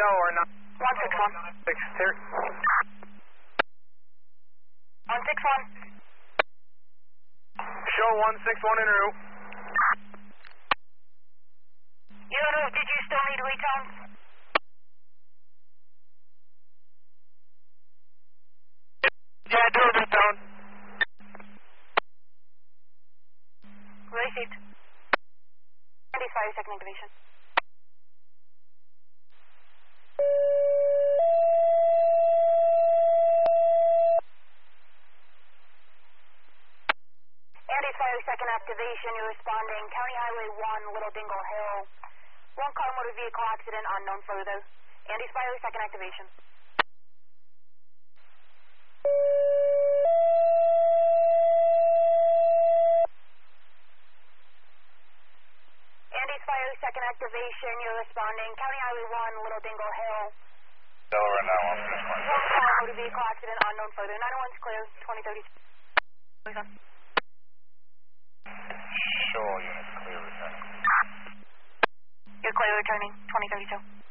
Delaware, 161. 6, Terry. 161. Show 161 en route. You en route, did you still need retones? Yeah, do a retone. Received. Andy Fire, second activation. Andy Fire, second activation. You're responding. County Highway 1, Little Dingle Hill. One car motor vehicle accident, unknown further. Andy Fire, second activation. Andy Fire, second activation. You're responding. County Highway 1, Little Dingle Hill. Delaware, 916. One car motor vehicle accident, unknown further. 901's clear. 2030. Show all units clear returning. You're clear returning. 2032.